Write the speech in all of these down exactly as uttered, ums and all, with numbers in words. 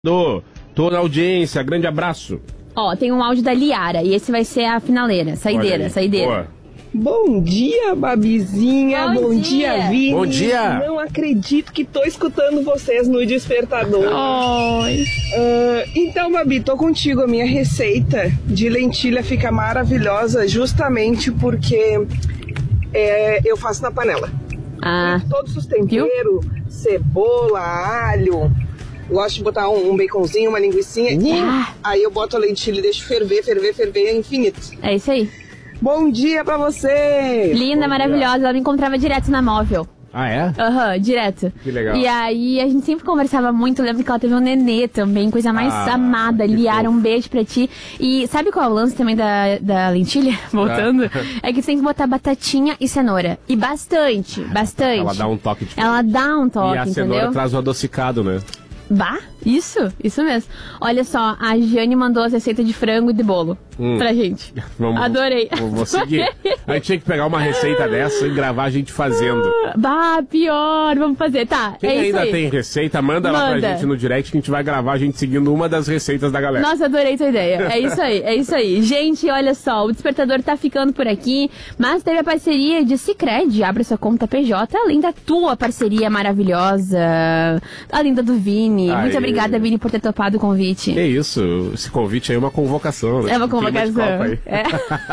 Tô, tô na audiência, grande abraço. Ó, tem um áudio da Liara e esse vai ser a finaleira, saideira, saideira. Boa. Bom dia, Babizinha. Bom, Bom dia. dia, Vini. Bom dia. Não acredito que tô escutando vocês no despertador. Oi. Uh, então, Babi, tô contigo. A minha receita de lentilha fica maravilhosa justamente porque é, eu faço na panela. Ah. E todos os temperos, cebola, alho... Gosto de botar um, um baconzinho, uma linguicinha uh. e aí eu boto a lentilha e deixo ferver, ferver, ferver, é infinito. É isso aí. Bom dia pra você! Linda, Bom maravilhosa, dia. Ela me encontrava direto na móvel. Ah, é? Aham, uhum, direto. Que legal. E aí a gente sempre conversava muito, eu lembro que ela teve um nenê também, coisa mais ah, amada. Liara, um beijo pra ti. E sabe qual é o lance também da, da lentilha? Voltando. Ah. É que você tem que botar batatinha e cenoura. E bastante, bastante. Ela dá um toque diferente. Ela dá um toque, e a entendeu? cenoura traz o adocicado, né? Bah, isso, isso mesmo. Olha só, a Jane mandou as receitas de frango e de bolo hum. pra gente. Vamos, Adorei. Vou, vou seguir. A gente tinha que pegar uma receita dessa e gravar a gente fazendo. Bah, pior, vamos fazer, tá. Quem é isso ainda aí. tem receita, manda, manda lá pra gente no direct que a gente vai gravar a gente seguindo uma das receitas da galera. Nossa, adorei tua ideia. É isso aí, é isso aí. Gente, olha só, o Despertador tá ficando por aqui, mas teve a parceria de Sicredi. Abre sua conta P J, além da tua parceria maravilhosa, além da do Vini. Aê. Muito obrigada, Vini, por ter topado o convite. Que isso, esse convite aí é uma convocação, né? É uma convocação. É.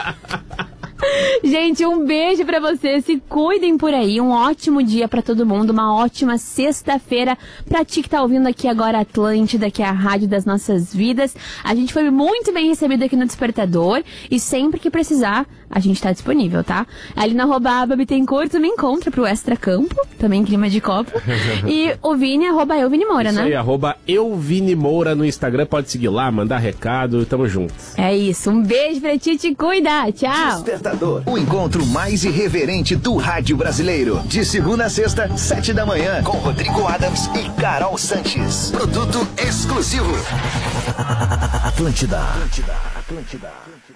Gente, um beijo pra vocês, se cuidem por aí, um ótimo dia pra todo mundo, uma ótima sexta-feira pra ti que tá ouvindo aqui agora a Atlântida, que é a rádio das nossas vidas. A gente foi muito bem recebido aqui no Despertador e sempre que precisar, a gente tá disponível, tá? Ali na arroba Babi Tencourt, tu me encontra pro Extra Campo, também clima de copo. E o Vini, arroba eu, Vini Moura, isso né? Isso aí, arroba eu, Vini Moura no Instagram, pode seguir lá, mandar recado, tamo junto. É isso, um beijo pra ti, te cuida, tchau! Despertador, o encontro mais irreverente do rádio brasileiro. De segunda a sexta, sete da manhã, com Rodrigo Adams e Carol Sanches. Produto exclusivo. Atlântida. Atlântida. Atlântida.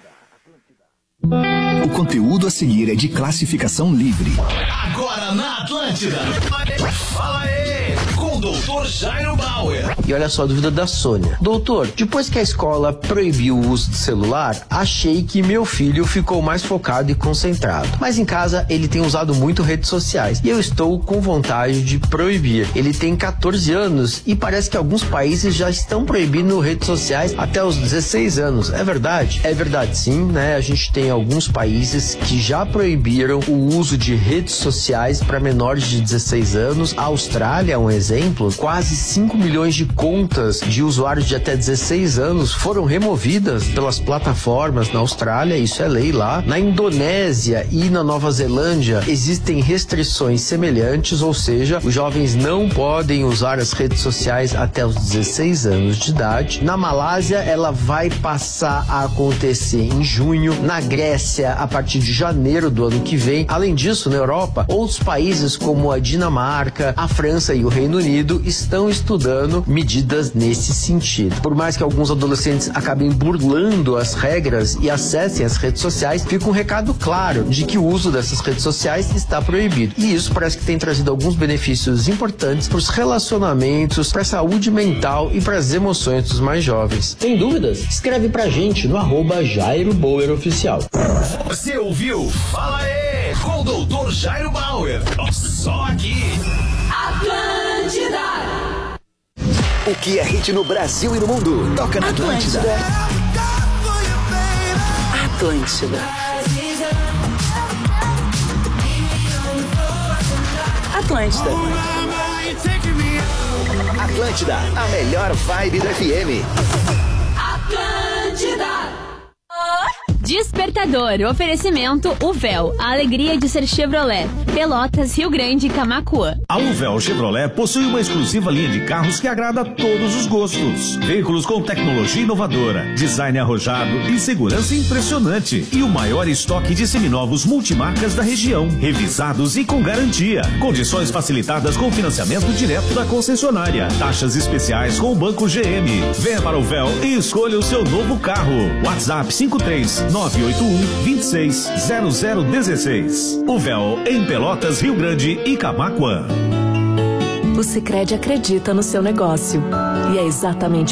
O conteúdo a seguir é de classificação livre. Agora na Atlântida. Fala aí, com o doutor Jairo Bauer. E olha só a dúvida da Sônia. Doutor, depois que a escola proibiu o uso do celular, achei que meu filho ficou mais focado e concentrado. Mas em casa ele tem usado muito redes sociais e eu estou com vontade de proibir. Ele tem catorze anos e parece que alguns países já estão proibindo redes sociais até os dezesseis anos. É verdade? É verdade sim, né? A gente tem alguns países que já proibiram o uso de redes sociais para menores de dezesseis anos. A Austrália é um exemplo. Quase cinco milhões de contas de usuários de até dezesseis anos foram removidas pelas plataformas na Austrália, isso é lei lá. Na Indonésia e na Nova Zelândia existem restrições semelhantes, ou seja, os jovens não podem usar as redes sociais até os dezesseis anos de idade. Na Malásia, ela vai passar a acontecer em junho. Na Grécia, a partir de janeiro do ano que vem. Além disso, na Europa, outros países como a Dinamarca, a França e o Reino Unido estão estudando medidas nesse sentido. Por mais que alguns adolescentes acabem burlando as regras e acessem as redes sociais, fica um recado claro de que o uso dessas redes sociais está proibido. E isso parece que tem trazido alguns benefícios importantes para os relacionamentos, para a saúde mental e para as emoções dos mais jovens. Tem dúvidas? Escreve pra gente no arroba Jairo Bauer Oficial. Você ouviu? Fala aí, com o doutor Jairo Bauer. Só aqui. Atlântida. O que é hit no Brasil e no mundo? Toca na Atlântida. Atlântida. Atlântida. Atlântida, a melhor vibe do F M. Atlântida. Despertador, oferecimento Uvel, a alegria de ser Chevrolet, Pelotas, Rio Grande e Camaquã. A Uvel Chevrolet possui uma exclusiva linha de carros que agrada a todos os gostos. Veículos com tecnologia inovadora, design arrojado e segurança impressionante. E o maior estoque de seminovos multimarcas da região, revisados e com garantia. Condições facilitadas com financiamento direto da concessionária. Taxas especiais com o Banco G M. Venha para o Uvel e escolha o seu novo carro. WhatsApp cinco três nove oito um, dois seis zero zero um seis. Uvel em Pelotas, Rio Grande e Camaquã. O Sicredi acredita no seu negócio. E é exatamente